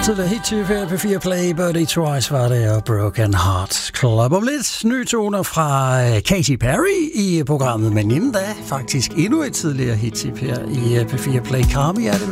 Tidligere hit til P4 Play, Birdie Twice var det, og Broken Heart Club. Om lidt nye toner fra Katy Perry i programmet, men inden da faktisk endnu et tidligere hit til her i P4 Play. Carmi er det